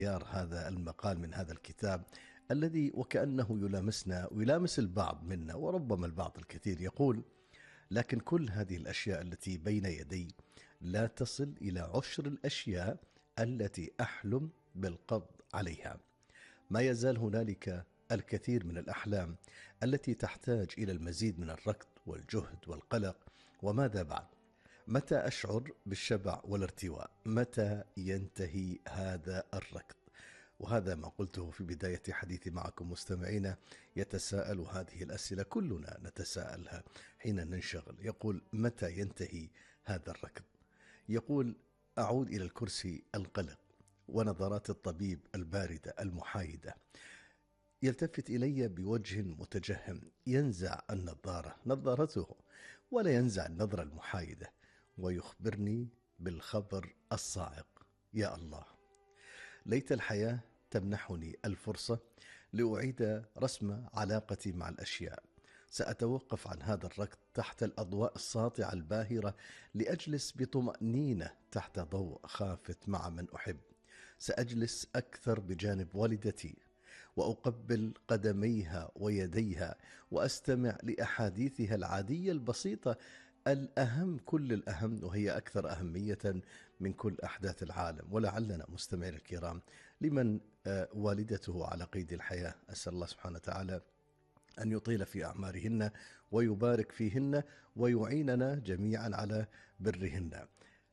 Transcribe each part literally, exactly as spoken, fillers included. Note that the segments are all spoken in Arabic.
اختيار هذا المقال من هذا الكتاب الذي وكأنه يلامسنا ويلامس البعض منا وربما البعض الكثير. يقول: لكن كل هذه الأشياء التي بين يدي لا تصل إلى عشر الأشياء التي أحلم بالقبض عليها. ما يزال هنالك الكثير من الأحلام التي تحتاج إلى المزيد من الركض والجهد والقلق. وماذا بعد؟ متى أشعر بالشبع والارتواء؟ متى ينتهي هذا الركض؟ وهذا ما قلته في بداية حديثي معكم مستمعين. يتساءل هذه الأسئلة، كلنا نتساءلها حين ننشغل. يقول: متى ينتهي هذا الركض؟ يقول: أعود إلى الكرسي القلق ونظرات الطبيب الباردة المحايدة. يلتفت إلي بوجه متجهم، ينزع النظارة نظارته ولا ينزع النظرة المحايدة، ويخبرني بالخبر الصاعق. يا الله، ليت الحياة تمنحني الفرصة لأعيد رسم علاقتي مع الأشياء. سأتوقف عن هذا الركض تحت الأضواء الساطعة الباهرة لأجلس بطمأنينة تحت ضوء خافت مع من أحب. سأجلس أكثر بجانب والدتي وأقبل قدميها ويديها وأستمع لأحاديثها العادية البسيطة الأهم، كل الأهم، وهي أكثر أهمية من كل أحداث العالم. ولعلنا مستمعين الكرام لمن والدته على قيد الحياة، أسأل الله سبحانه وتعالى أن يطيل في أعمارهن ويبارك فيهن ويعيننا جميعا على برهن.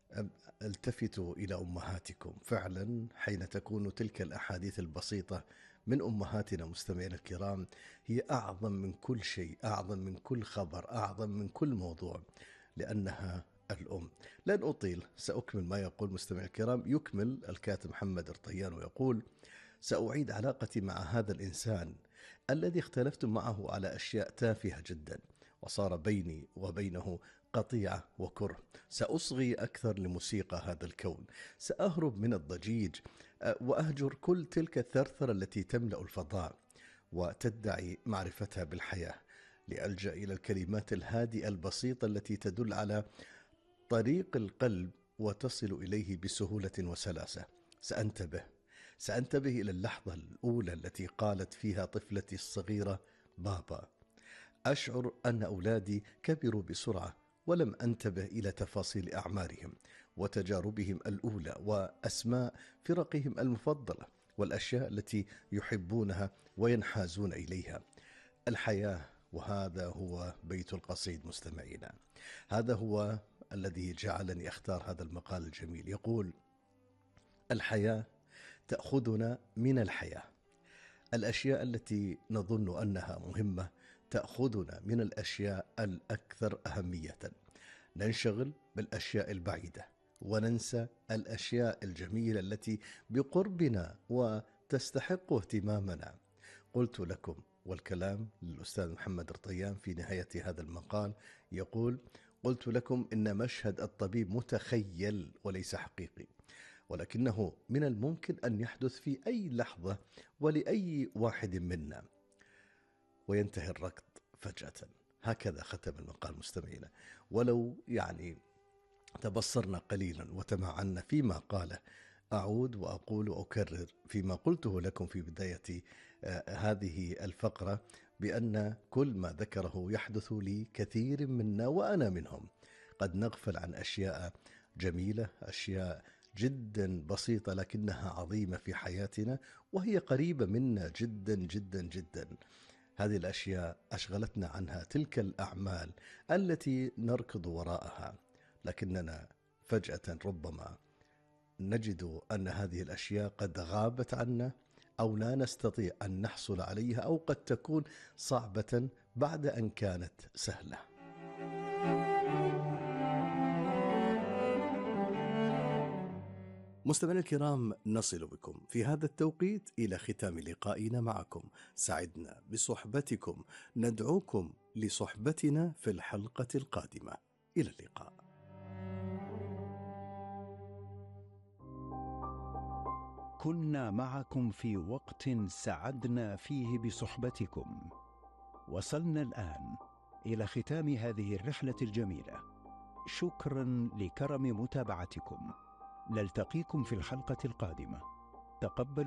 التفتوا إلى أمهاتكم فعلا حين تكون تلك الأحاديث البسيطة من أمهاتنا مستمعين الكرام هي أعظم من كل شيء، أعظم من كل خبر، أعظم من كل موضوع، لأنها الأم. لن أطيل، سأكمل ما يقول مستمعي الكرام. يكمل الكاتب محمد رطيان ويقول: سأعيد علاقتي مع هذا الإنسان الذي اختلفت معه على أشياء تافهة جدا وصار بيني وبينه قطيعة وكره. سأصغي أكثر لموسيقى هذا الكون، سأهرب من الضجيج وأهجر كل تلك الثرثرة التي تملأ الفضاء وتدعي معرفتها بالحياة، لألجأ إلى الكلمات الهادئة البسيطة التي تدل على طريق القلب وتصل إليه بسهولة وسلاسة. سأنتبه سأنتبه إلى اللحظة الأولى التي قالت فيها طفلتي الصغيرة بابا. أشعر أن أولادي كبروا بسرعة ولم أنتبه إلى تفاصيل أعمارهم وتجاربهم الأولى وأسماء فرقهم المفضلة والأشياء التي يحبونها وينحازون إليها. الحياة، وهذا هو بيت القصيد مستمعينا، هذا هو الذي جعلني أختار هذا المقال الجميل. يقول: الحياة تأخذنا من الحياة. الأشياء التي نظن أنها مهمة تأخذنا من الأشياء الأكثر أهمية. ننشغل بالأشياء البعيدة وننسى الأشياء الجميلة التي بقربنا وتستحق اهتمامنا. قلت لكم، والكلام للأستاذ محمد رطيان في نهاية هذا المقال، يقول: قلت لكم إن مشهد الطبيب متخيل وليس حقيقي، ولكنه من الممكن أن يحدث في أي لحظة ولأي واحد منا، وينتهي الركض فجأة. هكذا ختم المقال مستمعينا. ولو يعني تبصرنا قليلا وتمعنا فيما قاله، أعود وأقول وأكرر فيما قلته لكم في بداية آه هذه الفقرة، بأن كل ما ذكره يحدث لكثير منا وأنا منهم. قد نغفل عن أشياء جميلة، أشياء جدا بسيطة لكنها عظيمة في حياتنا وهي قريبة منا جدا جدا جدا. هذه الأشياء أشغلتنا عنها تلك الأعمال التي نركض وراءها، لكننا فجأة ربما نجد أن هذه الأشياء قد غابت عنا أو لا نستطيع أن نحصل عليها، أو قد تكون صعبة بعد أن كانت سهلة. مستمعينا الكرام، نصل بكم في هذا التوقيت إلى ختام لقائنا معكم. سعدنا بصحبتكم، ندعوكم لصحبتنا في الحلقة القادمة. إلى اللقاء. كنا معكم في وقت سعدنا فيه بصحبتكم. وصلنا الآن إلى ختام هذه الرحلة الجميلة. شكرا لكرم متابعتكم. نلتقيكم في الحلقة القادمة. تقبلوا